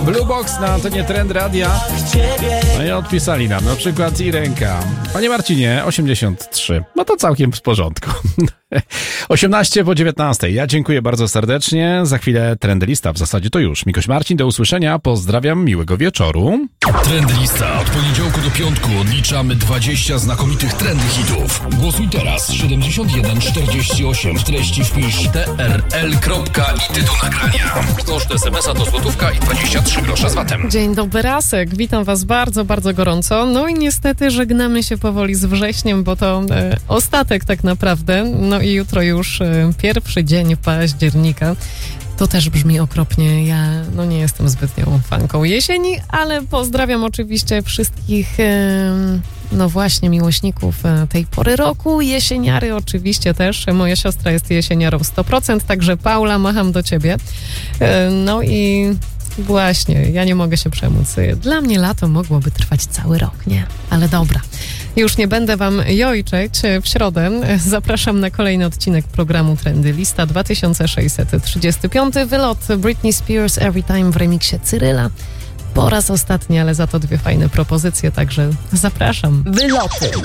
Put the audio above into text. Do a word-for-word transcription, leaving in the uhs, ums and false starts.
Blue Box na antenie Trend Radia. No i odpisali nam na przykład Irenka. Panie Marcinie, osiemdziesiąt trzy. No to całkiem w porządku. osiemnaście po dziewiętnastej. Ja dziękuję bardzo serdecznie. Za chwilę Trendlista. W zasadzie to już. Mikoś Marcin, do usłyszenia. Pozdrawiam, miłego wieczoru. Trendlista. Od poniedziałku do piątku odliczamy dwadzieścia znakomitych trendy hitów. Głosuj teraz. siedemdziesiąt jeden czterdzieści osiem. W treści wpisz T R L i tytuł nagrania. Koszt es em es a to złotówka i dwadzieścia trzy grosze z vatem. Dzień dobry, Rasek. Witam was bardzo, bardzo gorąco. No i niestety żegnamy się powoli z wrześniem, bo to e, ostatek tak naprawdę. No i jutro już e, pierwszy dzień października. To też brzmi okropnie. Ja no nie jestem zbytnią fanką jesieni, ale pozdrawiam oczywiście wszystkich e, no właśnie miłośników e, tej pory roku. Jesieniary oczywiście też. Moja siostra jest jesieniarą sto procent, także Paula, macham do ciebie. E, no i właśnie, ja nie mogę się przemóc. Dla mnie lato mogłoby trwać cały rok, nie? Ale dobra. Już nie będę wam jojczeć. W środę zapraszam na kolejny odcinek programu Trendy Lista dwa tysiące sześćset trzydziesty piąty. Wylot Britney Spears Every Time w remiksie Cyryla. Po raz ostatni, ale za to dwie fajne propozycje, także zapraszam. Wyloty.